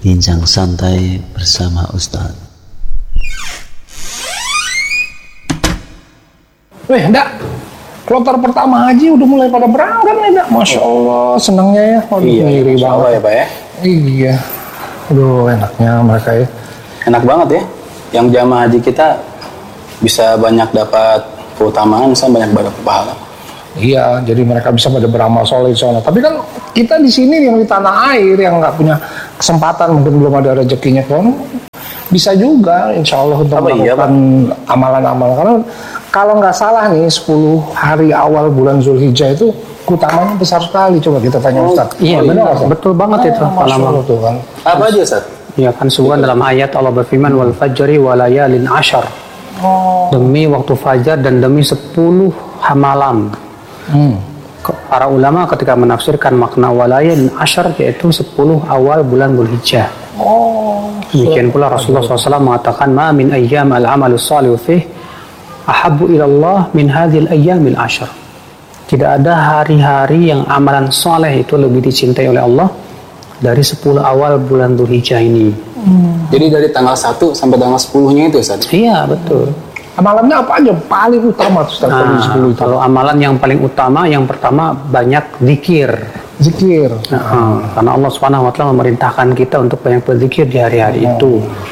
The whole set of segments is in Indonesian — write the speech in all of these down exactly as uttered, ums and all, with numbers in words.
Bincang santai bersama Ustadz. Weh, Dak, kloter pertama haji udah mulai pada berangkat nih, Dak. Masya Allah, senangnya ya. Aduh, iya, ngiri Masya Allah banget ya Pak ya. Iya. Aduh, enaknya mereka ya. Enak banget ya. Yang jamaah haji kita bisa banyak dapat keutamaan, bisa banyak dapat pahala. Iya, jadi mereka bisa pada beramal soleh sana. Tapi kan kita di sini yang di tanah air yang nggak punya kesempatan, mungkin belum ada rezekinya kan, bisa juga insya Allah untuk Apa iya, melakukan amalan-amalan. Karena kalau nggak salah nih sepuluh hari awal bulan Zulhijjah itu keutamanya besar sekali. Coba kita tanya Oh, Ustaz. Iya, Oh, benar, Ustaz? betul banget Ah, itu. Masya Allah tuh kan. Apa aja Ustaz? Ya kan sebuah dalam ayat Allah berfirman wal fajri wa layalin ashar. Oh. Demi waktu fajar dan demi sepuluh malam. Hmm. Para ulama ketika menafsirkan makna walayalin ashar yaitu sepuluh awal bulan Dzulhijjah. Oh. Demikian pula Rasulullah shallallahu alaihi wasallam mengatakan ma min ayyam al-amalu shalih fih ahabbu ilallah min hadhil ayyamil ashar. Tidak ada hari-hari yang amalan soleh itu lebih dicintai oleh Allah dari sepuluh awal bulan Dzulhijjah ini. Hmm. Jadi dari tanggal satu sampai tanggal sepuluh-nya itu Ustaz? Iya, betul. Amalannya apa aja paling utama Ustaz kalau di Nah, sepuluh itu? kalau amalan yang paling utama, yang pertama banyak zikir. Zikir. Nah, karena Allah Subhanahu Wa Taala memerintahkan kita untuk banyak berzikir di hari-hari Oh. itu.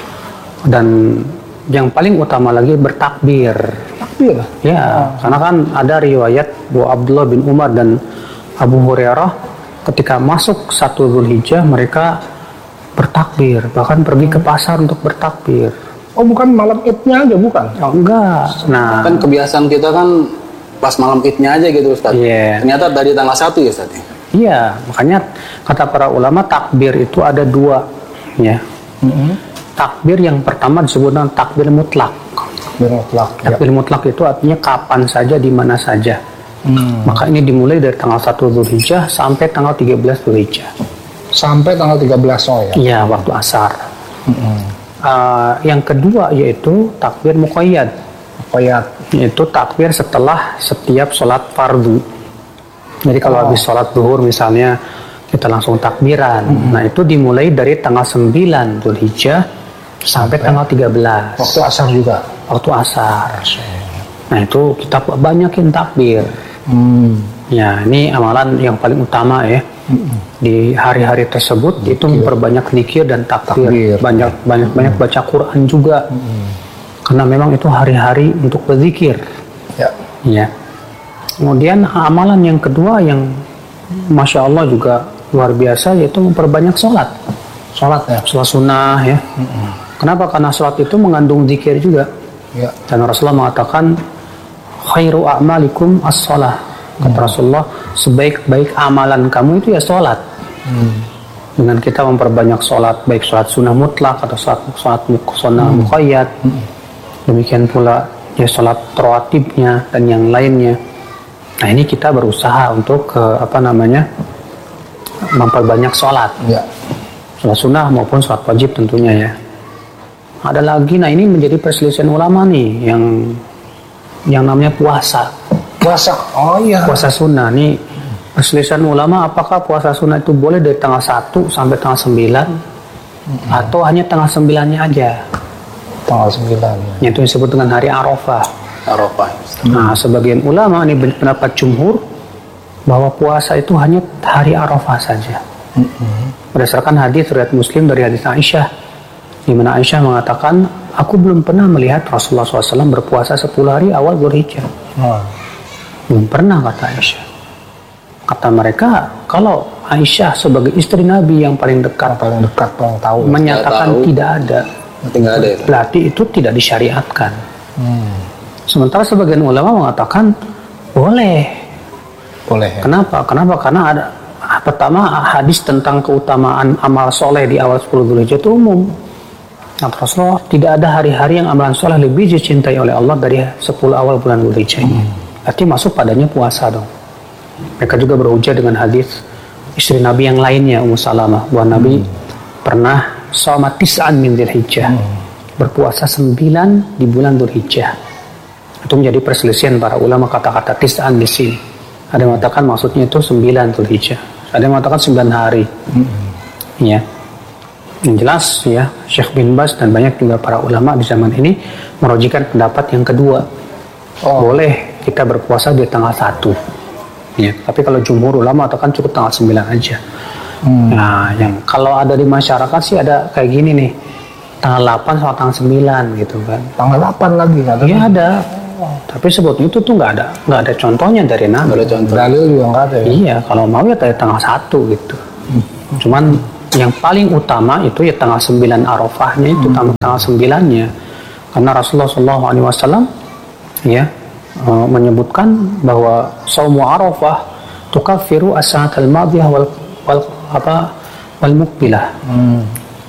Dan yang paling utama lagi bertakbir. Takbir. Ya, karena kan ada riwayat bahwa Abdullah bin Umar dan Abu Hurairah ketika masuk satu Dzulhijjah mereka bertakbir, bahkan pergi ke pasar untuk bertakbir. Oh, bukan malam idnya aja, bukan? Oh, enggak. Nah, Kan kebiasaan kita kan pas malam idnya aja gitu Ustaz. Iya. Ternyata dari tanggal satu ya Ustaz? iya, makanya kata para ulama takbir itu ada dua, ya. Mm-hmm. Takbir yang pertama disebut dengan takbir mutlak. Takbir mutlak. Ya. Takbir mutlak itu artinya kapan saja, di mana saja. Hmm. Maka ini dimulai dari tanggal satu Dzulhijjah sampai tanggal tiga belas Dzulhijjah. Sampai tanggal tiga belas oh ya. Iya, waktu asar. Mm-hmm. Uh, yang kedua yaitu takbir muqayyad, Muqayyad. yaitu takbir setelah setiap sholat fardu. Jadi kalau Oh. habis sholat zuhur misalnya kita langsung takbiran. Mm-hmm. Nah itu dimulai dari tanggal sembilan Dzulhijjah sampai, sampai tanggal tiga belas. Waktu asar juga. Waktu asar. Nah itu kita banyakin takbir. Hmm. Ya ini amalan yang paling utama ya. Mm-hmm. Di hari-hari tersebut itu memperbanyak zikir dan takbir, Takbir. banyak banyak banyak baca Quran juga, Mm-hmm. karena memang itu hari-hari untuk berzikir. Ya. Ya. Kemudian amalan yang kedua yang masya Allah juga luar biasa yaitu memperbanyak sholat, Sholat ya. sholat sunnah ya. Mm-hmm. Kenapa? Karena sholat itu mengandung zikir juga. Ya. Dan Rasulullah mengatakan khairu a'malikum as-sholah. Kata Rasulullah, sebaik-baik amalan kamu itu ya sholat. Hmm. Dengan kita memperbanyak sholat, baik sholat sunnah mutlak atau sholat, sholat sunnah Hmm. muqayyad. Hmm. Demikian pula ya sholat rawatibnya dan yang lainnya. Nah ini kita berusaha untuk ke, apa namanya memperbanyak sholat. Ya. Sholat sunnah maupun sholat wajib tentunya ya. Ada lagi, nah ini menjadi perselisihan ulama nih yang yang namanya puasa. Puasa. Oh iya. Puasa sunnah nih perselisihan ulama apakah puasa sunnah itu boleh dari tanggal satu sampai tanggal sembilan mm-hmm. atau hanya tanggal sembilannya aja. Tanggal sembilan. Yaitu disebut dengan hari Arafah. Arafah. Nah, sebagian ulama ini berpendapat jumhur bahwa puasa itu hanya hari Arafah saja. Mm-hmm. Berdasarkan hadis riwayat Muslim dari hadis Aisyah, di mana Aisyah mengatakan, aku belum pernah melihat Rasulullah shallallahu alaihi wasallam berpuasa sepuluh hari awal Dzulhijjah. Oh. Belum pernah, kata Aisyah. Kata mereka, kalau Aisyah sebagai istri Nabi yang paling dekat, Yang paling dekat paling tahu. menyatakan tahu. tidak ada, Tinggal ada itu. berarti itu tidak disyariatkan. Hmm. Sementara sebagian ulama mengatakan boleh. Boleh ya. Kenapa? Kenapa? Karena ada pertama hadis tentang keutamaan amal soleh di awal sepuluh Dzulhijjah itu umum. Nah, Rasulullah tidak ada hari-hari yang amalan soleh lebih dicintai oleh Allah dari sepuluh awal bulan Dzulhijjah ini. Hmm. Berarti masuk padanya puasa dong. Mereka juga berhujjah dengan hadis istri Nabi yang lainnya, Ummu Salamah, bahwa hmm. Nabi pernah shoma tis'an min Dzulhijjah, hmm. berpuasa sembilan di bulan Dzulhijjah. Itu menjadi perselisihan para ulama kata-kata tis'an di sini. Ada yang mengatakan maksudnya itu sembilan Dzulhijjah, ada yang mengatakan sembilan hari. Hmm. Ya. Yang jelas ya, Syekh bin Baz dan banyak juga para ulama di zaman ini merojikan pendapat yang kedua. Oh. Boleh kita berpuasa di tanggal satu. Ya, tapi kalau jumhur ulama kan cukup tanggal sembilan aja. Hmm. Nah, yang kalau ada di masyarakat sih ada kayak gini nih. Tanggal delapan sama tanggal sembilan gitu kan. Tanggal delapan lagi nggak ada? Iya ada. Oh. Tapi sebetulnya itu tuh nggak ada, nggak ada contohnya dari Nabi. Nggak ada contoh. Dalil juga nggak ada. Ya? Iya, kalau mau ya dari tanggal satu gitu. Hmm. Cuman yang paling utama itu ya tanggal sembilan Arafahnya itu hmm. tanggal, tanggal sembilannya. Karena Rasulullah shallallahu alaihi wasallam ya uh, menyebutkan bahwa saumu Arafah tukaffiru as-sanatal madiyah wal, wal apa wal muqbilah. Hmm.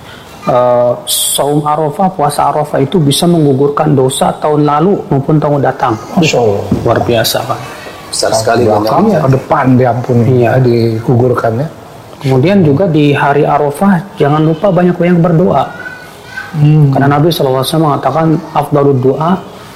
Uh, saum Arafah, puasa Arafah itu bisa menggugurkan dosa tahun lalu maupun tahun datang. Masya Allah. Luar biasa kan. Besar sekali belakangnya ke depan diampuni ya, digugurkan ya. Kemudian juga di hari Arafah jangan lupa banyak-banyak berdoa. Hmm. Karena Nabi shallallahu alaihi wasallam mengatakan afdalud doa,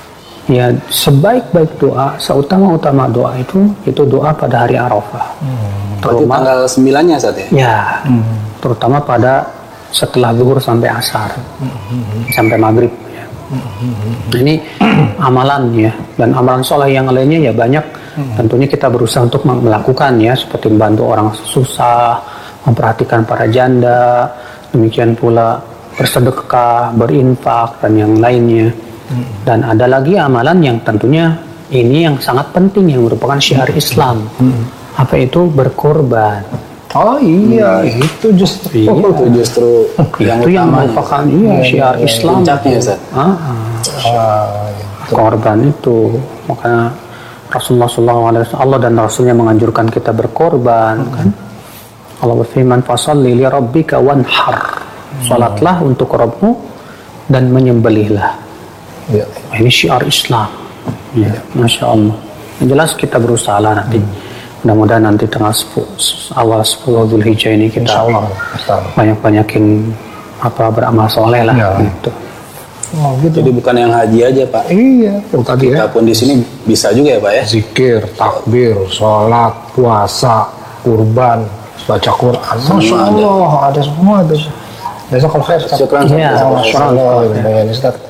ya sebaik-baik doa, seutama-utama doa itu itu doa pada hari Arafah. Hmm. Terutama tanggal sembilannya saat ya? Ya, hmm. terutama pada setelah zuhur sampai asar, hmm. sampai maghrib. Ya. Hmm. Ini amalan ya, dan amalan soleh yang lainnya ya banyak. Hmm. Tentunya kita berusaha untuk melakukan ya, seperti membantu orang susah, memperhatikan para janda, demikian pula bersedekah, berinfak dan yang lainnya. Hmm. Dan ada lagi amalan yang tentunya ini yang sangat penting yang merupakan syiar Islam. Hmm. Apa itu? Berkorban. Oh iya, hmm. itu justru iya. itu justru yang itu yang merupakan iya, syiar ya, Islam. Puncaknya, Ustaz. Ah, ah. Korban itu, makanya Rasulullah shallallahu alaihi wasallam Allah dan Rasulnya menganjurkan kita berkorban, hmm. kan? Allah berfirman, "Fasholli li rabbika wanhar." Salatlah hmm. untuk Rabbmu dan menyembelihlah. Ya. Ini syiar Islam. Ya, ya. Masya Allah. Yang jelas kita berusaha lah nanti. Hmm. Mudah-mudahan nanti tanggal sepuluh, awal sepuluh Dzulhijjah ini kita banyak-banyakin apa beramal soleh lah. Ya. Gitu. Oh, gitu. Jadi bukan yang haji aja Pak. Iya, tadi kita ya. pun di sini bisa juga ya Pak ya. Zikir, takbir, sholat, puasa, kurban, baca Quran. Masya Allah, ada semua ada. Besok kalau khair. Syukran. Iya, Masya Allah.